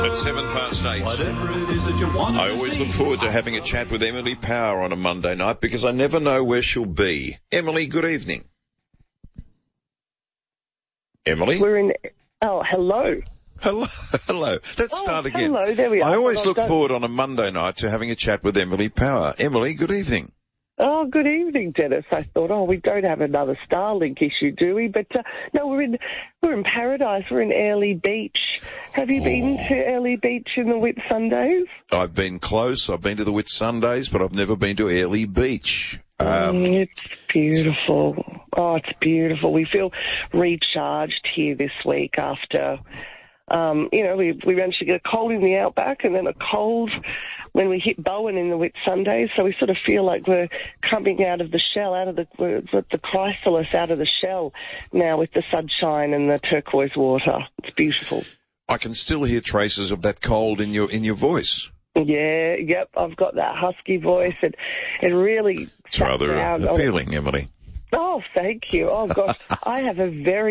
It's 8:07. Whatever it is that you want. I always look forward to having a chat with Emily Power on a Monday night because I never know where she'll be. Emily, good evening. Emily? Oh, hello. Hello. Let's start again. Hello, there we are. I always look forward on a Monday night to having a chat with Emily Power. Emily, good evening. Oh, good evening, Dennis. I thought, we don't have another Starlink issue, do we? But no, we're in Paradise. We're in Airlie Beach. Have you been to Airlie Beach in the Whitsundays? I've been close. I've been to the Whitsundays, but I've never been to Airlie Beach. It's beautiful. Oh, it's beautiful. We feel recharged here this week after... we managed to get a cold in the outback and then a cold when we hit Bowen in the Whitsundays. So we sort of feel like we're coming out of the shell, the chrysalis out of the shell now with the sunshine and the turquoise water. It's beautiful. I can still hear traces of that cold in your voice. Yeah, yep. I've got that husky voice. It really... It's rather appealing, Emily. Oh, thank you. Oh, God. I have a very